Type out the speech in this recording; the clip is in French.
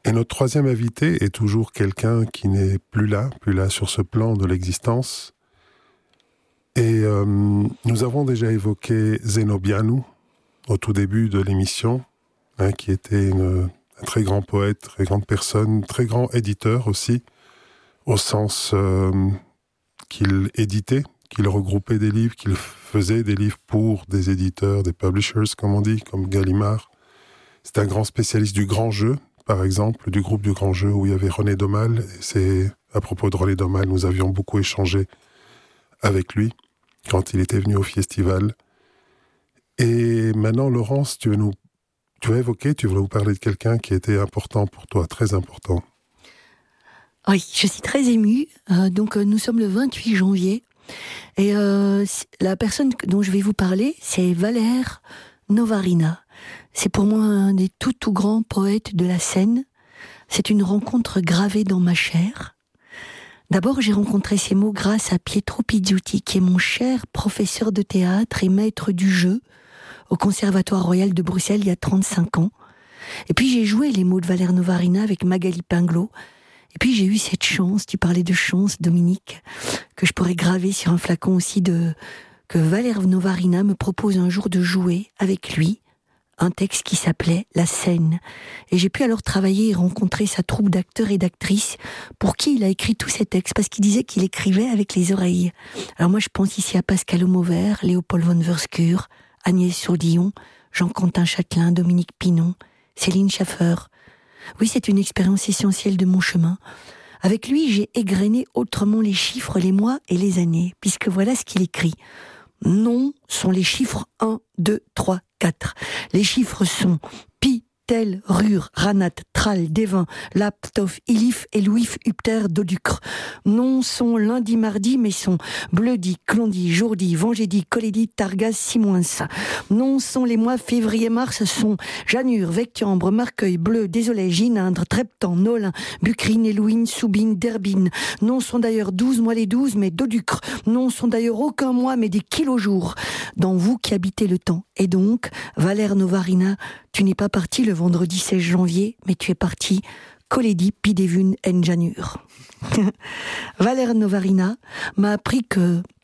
Et notre troisième invité est toujours quelqu'un qui n'est plus là sur ce plan de l'existence. Et nous avons déjà évoqué Zenobianou au tout début de l'émission, qui était un très grand poète, très grande personne, très grand éditeur aussi, au sens qu'il éditait, qu'il regroupait des livres, qu'il faisait des livres pour des éditeurs, des publishers, comme on dit, comme Gallimard. C'est un grand spécialiste du grand jeu, par exemple, du groupe du grand jeu où il y avait René Daumal. Et c'est à propos de René Daumal, nous avions beaucoup échangé avec lui quand il était venu au festival. Et maintenant, Laurence, tu vas évoquer, tu voulais nous parler de quelqu'un qui était important pour toi, très important. Oui, je suis très émue. Nous sommes le 28 janvier. Et la personne dont je vais vous parler, c'est Valère Novarina. C'est pour moi un des tout grands poètes de la scène. C'est une rencontre gravée dans ma chair. D'abord, j'ai rencontré ces mots grâce à Pietro Pizzuti, qui est mon cher professeur de théâtre et maître du jeu au Conservatoire Royal de Bruxelles il y a 35 ans. Et puis j'ai joué les mots de Valère Novarina avec Magali Pinglot. Et puis j'ai eu cette chance, tu parlais de chance, Dominique, que je pourrais graver sur un flacon aussi que Valère Novarina me propose un jour de jouer avec lui un texte qui s'appelait La Scène. Et j'ai pu alors travailler et rencontrer sa troupe d'acteurs et d'actrices pour qui il a écrit tous ces textes, parce qu'il disait qu'il écrivait avec les oreilles. Alors moi je pense ici à Pascal Aumauvert, Léopold von Wörskur, Agnès Sourdillon, Jean-Quentin Châtelain, Dominique Pinon, Céline Schaffer. Oui, c'est une expérience essentielle de mon chemin. Avec lui, j'ai égrené autrement les chiffres, les mois et les années, puisque voilà ce qu'il écrit. Non sont les chiffres 1, 2, 3, 4. Les chiffres sont pi, tel, rur, ranat, tral, devin, lap, tof, ilif, elouif, upter, doducre. Non sont lundi, mardi, mais sont bleudi, clondi, jourdi, vengédi, colédi, targas, simoins. Non sont les mois février, mars, sont janure, vectiambre, marcueil, bleu, désolé, ginindre, treptan, nolin, bucrine, élouine, soubine, derbine. Non sont d'ailleurs 12 mois les 12, mais doducre. Non sont d'ailleurs aucun mois, mais des kilojours. Dans vous qui habitez le temps. Et donc, Valère Novarina, tu n'es pas parti le vendredi 16 janvier, mais tu es parti colédi pidevun en janure. Valère Novarina m'a appris que